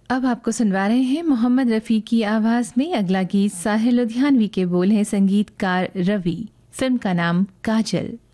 अब आपको सुनवा रहे हैं मोहम्मद रफ़ी की आवाज़ में अगला गीत। साहिल लुधियानवी के बोल हैं, संगीतकार रवि। फिल्म का नाम काजल।